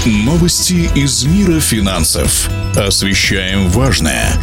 Новости из мира финансов. Освещаем важное.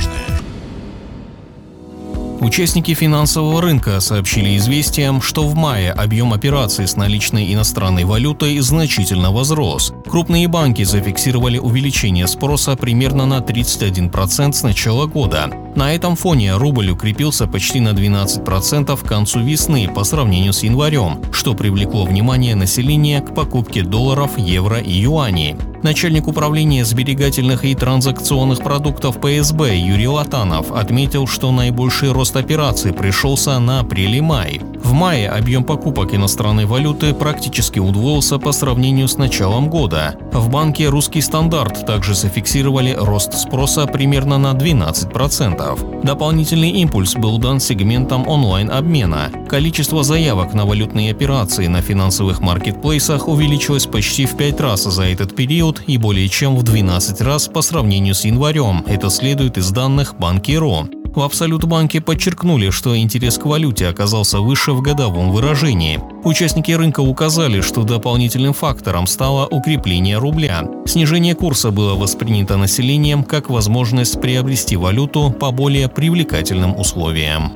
Участники финансового рынка сообщили «Известиям», что в мае объем операций с наличной иностранной валютой значительно возрос. Крупные банки зафиксировали увеличение спроса примерно на 31% с начала года. На этом фоне рубль укрепился почти на 12% к концу весны по сравнению с январем, что привлекло внимание населения к покупке долларов, евро и юаней. Начальник управления сберегательных и транзакционных продуктов ПСБ Юрий Латанов отметил, что наибольший рост операций пришелся на апрель и май. В мае объем покупок иностранной валюты практически удвоился по сравнению с началом года. В банке «Русский стандарт» также зафиксировали рост спроса примерно на 12%. Дополнительный импульс был дан сегментом онлайн-обмена. Количество заявок на валютные операции на финансовых маркетплейсах увеличилось почти в 5 раз за этот период и более чем в 12 раз по сравнению с январем. Это следует из данных Банки.ру. В Абсолют-банке подчеркнули, что интерес к валюте оказался выше в годовом выражении. Участники рынка указали, что дополнительным фактором стало укрепление рубля. Снижение курса было воспринято населением как возможность приобрести валюту по более привлекательным условиям.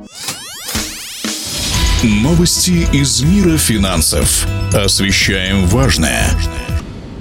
Новости из мира финансов. Освещаем важное.